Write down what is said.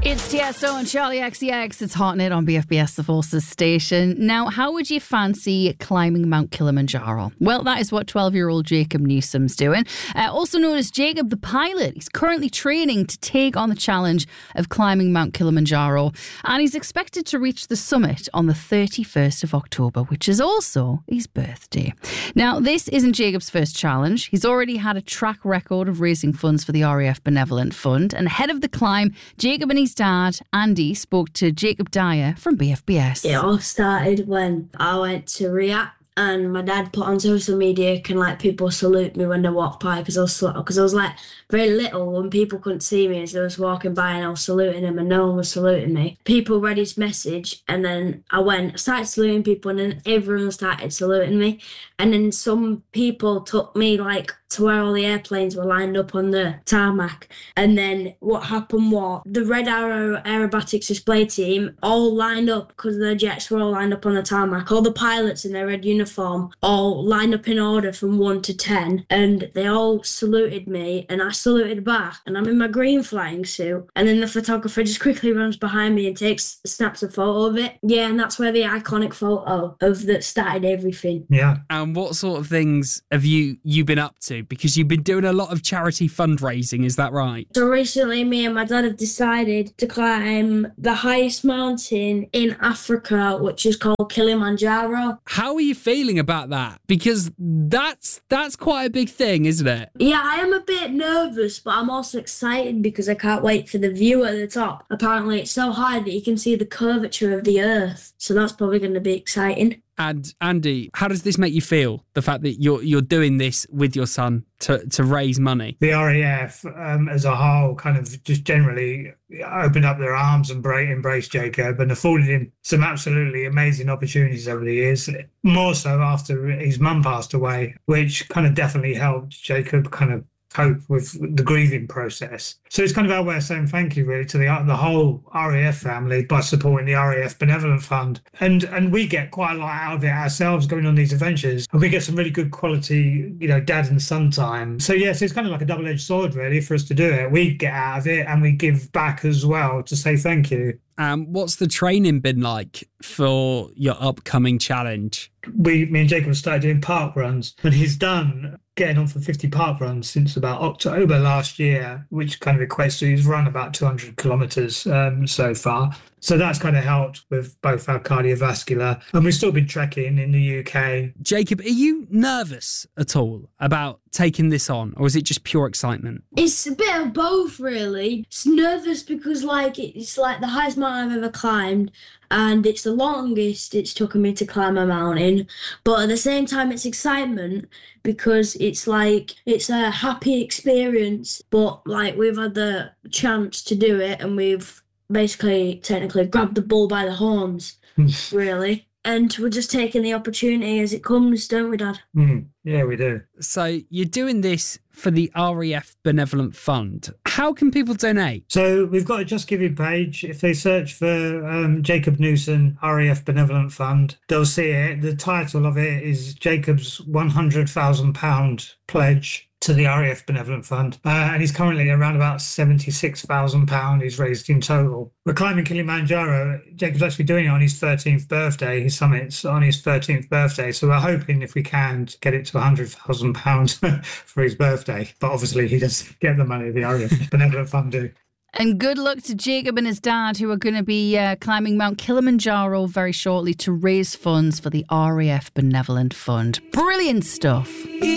It's Tiesto and Charlie XCX. It's Hot Knit on BFBS, the Forces station. Now, how would you fancy climbing Mount Kilimanjaro? Well, that is what 12-year-old Jacob Newsom's doing. Also known as Jacob the Pilot. He's currently training to take on the challenge of climbing Mount Kilimanjaro. And he's expected to reach the summit on the 31st of October, which is also his birthday. Now, this isn't Jacob's first challenge. He's already had a track record of raising funds for the RAF Benevolent Fund. And ahead of the climb, Jacob and his dad, Andy, spoke to Jacob Dyer from BFBS. It all started when I went to Riyadh and my dad put on social media, can like people salute me when they walk by, because I was like very little and people couldn't see me as I was walking by and I was saluting them and no one was saluting me. People read his message and then I started saluting people and then everyone started saluting me. And then some people took me like to where all the airplanes were lined up on the tarmac. And then what happened was the Red Arrow Aerobatics display team all lined up because their jets were all lined up on the tarmac. All the pilots in their red uniform all lined up in order from 1 to 10. And they all saluted me and I saluted back. And I'm in my green flying suit. And then the photographer just quickly runs behind me and snaps a photo of it. Yeah, and that's where the iconic photo of that started everything. Yeah. And what sort of things have you been up to? Because you've been doing a lot of charity fundraising, is that right? So recently me and my dad have decided to climb the highest mountain in Africa, which is called Kilimanjaro. How are you feeling about that? Because that's quite a big thing, isn't it? Yeah, I am a bit nervous, but I'm also excited because I can't wait for the view at the top. Apparently it's so high that you can see the curvature of the earth. So that's probably going to be exciting. And Andy, how does this make you feel? The fact that you're doing this with your son to raise money? The RAF as a whole kind of just generally opened up their arms and embraced Jacob and afforded him some absolutely amazing opportunities over the years. More so after his mum passed away, which kind of definitely helped Jacob kind of cope with the grieving process. So it's kind of our way of saying thank you really to the whole RAF family by supporting the RAF Benevolent Fund. And we get quite a lot out of it ourselves going on these adventures. And we get some really good quality, dad and son time. So yes, it's kind of like a double-edged sword really for us to do it. We get out of it and we give back as well to say thank you. What's the training been like for your upcoming challenge? Me and Jacob started doing park runs, and he's done getting on for 50 park runs since about October last year, which kind of equates to he's run about 200 kilometres so far. So that's kind of helped with both our cardiovascular, and we've still been trekking in the UK. Jacob, are you nervous at all about taking this on, or is it just pure excitement? It's a bit of both, really. It's nervous because it's like the highest mountain I've ever climbed, and it's the longest it's taken me to climb a mountain. But at the same time, it's excitement because it's a happy experience. But we've had the chance to do it, and we've technically grabbed the bull by the horns, really. And we're just taking the opportunity as it comes, don't we, Dad? Yeah, we do. So you're doing this for the RAF Benevolent Fund. How can people donate? So we've got a Just Giving page. If they search for Jacob Newsom RAF Benevolent Fund, they'll see it. The title of it is Jacob's £100,000 pledge to the RAF Benevolent Fund. And he's currently around about £76,000 he's raised in total. We're climbing Kilimanjaro. Jacob's actually doing it on his 13th birthday. His summit's on his 13th birthday. So we're hoping, if we can, to get it to £100,000 for his birthday. But obviously he doesn't get the money the RAF Benevolent Fund do. And good luck to Jacob and his dad, who are going to be climbing Mount Kilimanjaro very shortly to raise funds for the RAF Benevolent Fund. Brilliant stuff.